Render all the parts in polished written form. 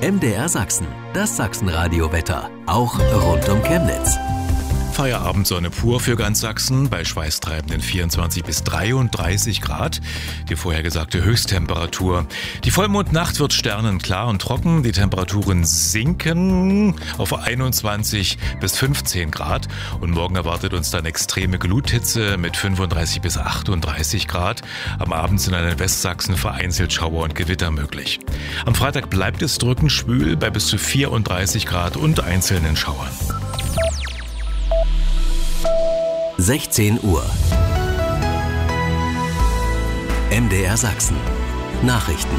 MDR Sachsen, das Sachsenradio-Wetter, auch rund um Chemnitz. Feierabendsonne pur für ganz Sachsen, bei schweißtreibenden 24 bis 33 Grad. Die vorhergesagte Höchsttemperatur. Die Vollmondnacht wird sternenklar und trocken. Die Temperaturen sinken auf 21 bis 15 Grad. Und morgen erwartet uns dann extreme Gluthitze mit 35 bis 38 Grad. Am Abend sind in Westsachsen vereinzelt Schauer und Gewitter möglich. Am Freitag bleibt es drückend schwül bei bis zu 34 Grad und einzelnen Schauern. 16 Uhr. MDR Sachsen. Nachrichten.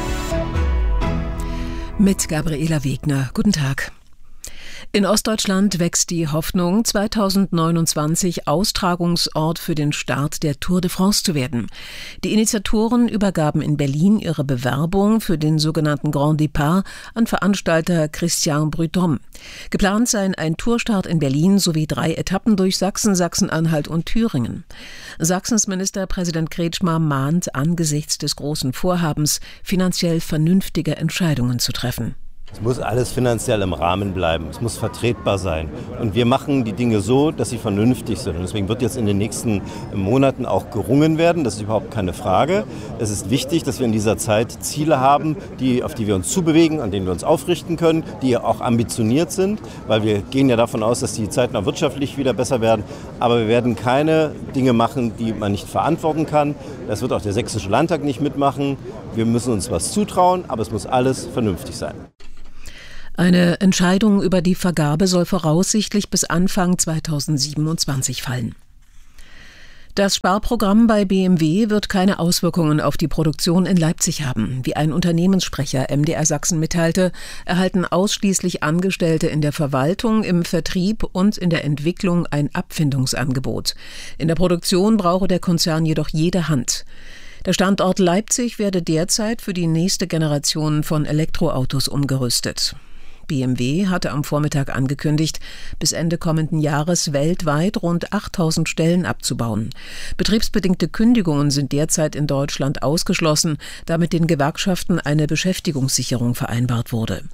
Mit Gabriela Wegner. Guten Tag. In Ostdeutschland wächst die Hoffnung, 2029 Austragungsort für den Start der Tour de France zu werden. Die Initiatoren übergaben in Berlin ihre Bewerbung für den sogenannten Grand Départ an Veranstalter Christian Prudhomme. Geplant seien ein Tourstart in Berlin sowie 3 Etappen durch Sachsen, Sachsen-Anhalt und Thüringen. Sachsens Ministerpräsident Kretschmer mahnt angesichts des großen Vorhabens, finanziell vernünftige Entscheidungen zu treffen. Es muss alles finanziell im Rahmen bleiben. Es muss vertretbar sein. Und wir machen die Dinge so, dass sie vernünftig sind. Und deswegen wird jetzt in den nächsten Monaten auch gerungen werden. Das ist überhaupt keine Frage. Es ist wichtig, dass wir in dieser Zeit Ziele haben, auf die wir uns zubewegen, an denen wir uns aufrichten können, die auch ambitioniert sind. Weil wir gehen ja davon aus, dass die Zeiten auch wirtschaftlich wieder besser werden. Aber wir werden keine Dinge machen, die man nicht verantworten kann. Das wird auch der Sächsische Landtag nicht mitmachen. Wir müssen uns was zutrauen, aber es muss alles vernünftig sein. Eine Entscheidung über die Vergabe soll voraussichtlich bis Anfang 2027 fallen. Das Sparprogramm bei BMW wird keine Auswirkungen auf die Produktion in Leipzig haben. Wie ein Unternehmenssprecher MDR Sachsen mitteilte, erhalten ausschließlich Angestellte in der Verwaltung, im Vertrieb und in der Entwicklung ein Abfindungsangebot. In der Produktion brauche der Konzern jedoch jede Hand. Der Standort Leipzig werde derzeit für die nächste Generation von Elektroautos umgerüstet. BMW hatte am Vormittag angekündigt, bis Ende kommenden Jahres weltweit rund 8.000 Stellen abzubauen. Betriebsbedingte Kündigungen sind derzeit in Deutschland ausgeschlossen, da mit den Gewerkschaften eine Beschäftigungssicherung vereinbart wurde.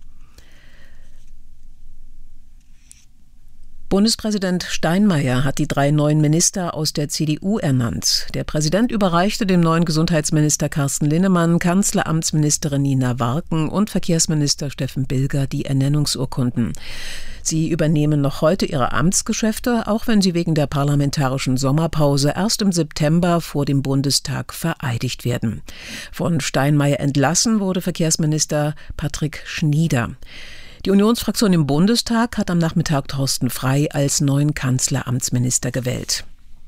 Bundespräsident Steinmeier hat die 3 neuen Minister aus der CDU ernannt. Der Präsident überreichte dem neuen Gesundheitsminister Carsten Linnemann, Kanzleramtsministerin Nina Warken und Verkehrsminister Steffen Bilger die Ernennungsurkunden. Sie übernehmen noch heute ihre Amtsgeschäfte, auch wenn sie wegen der parlamentarischen Sommerpause erst im September vor dem Bundestag vereidigt werden. Von Steinmeier entlassen wurde Verkehrsminister Patrick Schnieder. Die Unionsfraktion im Bundestag hat am Nachmittag Thorsten Frey als neuen Kanzleramtsminister gewählt.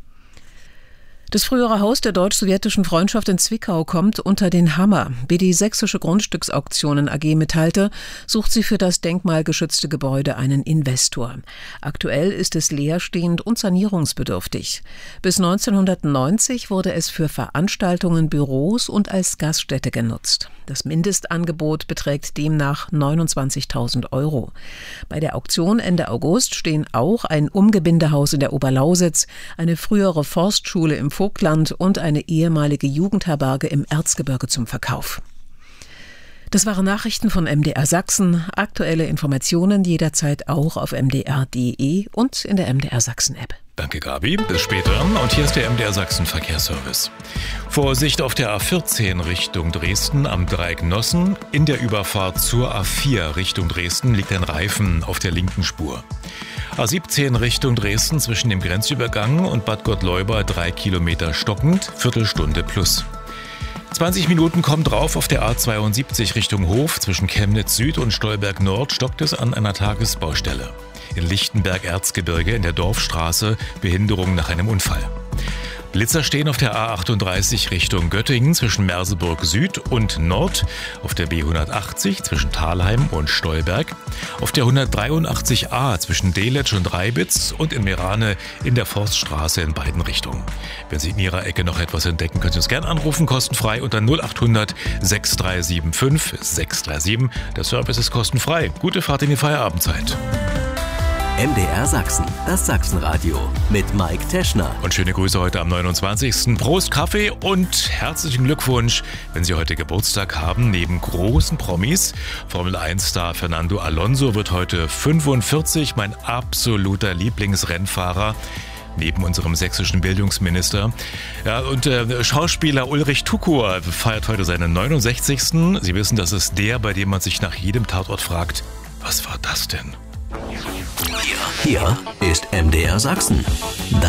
Das frühere Haus der deutsch-sowjetischen Freundschaft in Zwickau kommt unter den Hammer. Wie die Sächsische Grundstücksauktionen AG mitteilte, sucht sie für das denkmalgeschützte Gebäude einen Investor. Aktuell ist es leerstehend und sanierungsbedürftig. Bis 1990 wurde es für Veranstaltungen, Büros und als Gaststätte genutzt. Das Mindestangebot beträgt demnach 29.000 €. Bei der Auktion Ende August stehen auch ein Umgebindehaus in der Oberlausitz, eine frühere Forstschule im Vogtland und eine ehemalige Jugendherberge im Erzgebirge zum Verkauf. Das waren Nachrichten von MDR Sachsen. Aktuelle Informationen jederzeit auch auf mdr.de und in der MDR Sachsen App. Danke, Gabi. Bis später. Und hier ist der MDR Sachsen Verkehrsservice. Vorsicht auf der A14 Richtung Dresden am Dreieck Nossen. In der Überfahrt zur A4 Richtung Dresden liegt ein Reifen auf der linken Spur. A17 Richtung Dresden zwischen dem Grenzübergang und Bad Gottleuba 3 Kilometer stockend, Viertelstunde plus. 20 Minuten kommt drauf auf der A72 Richtung Hof. Zwischen Chemnitz Süd und Stolberg Nord stockt es an einer Tagesbaustelle. In Lichtenberg-Erzgebirge in der Dorfstraße Behinderung nach einem Unfall. Blitzer stehen auf der A38 Richtung Göttingen zwischen Merseburg Süd und Nord, auf der B180 zwischen Thalheim und Stolberg, auf der 183a zwischen Delitzsch und Reibitz und in Merane in der Forststraße in beiden Richtungen. Wenn Sie in Ihrer Ecke noch etwas entdecken, können Sie uns gerne anrufen, kostenfrei unter 0800 6375 637. Der Service ist kostenfrei. Gute Fahrt in die Feierabendzeit. MDR Sachsen, das Sachsenradio mit Mike Teschner. Und schöne Grüße heute am 29. Prost Kaffee und herzlichen Glückwunsch, wenn Sie heute Geburtstag haben. Neben großen Promis, Formel-1-Star Fernando Alonso wird heute 45, mein absoluter Lieblingsrennfahrer. Neben unserem sächsischen Bildungsminister. Ja, und Schauspieler Ulrich Tukur feiert heute seinen 69. Sie wissen, das ist der, bei dem man sich nach jedem Tatort fragt, was war das denn? Hier ist MDR Sachsen.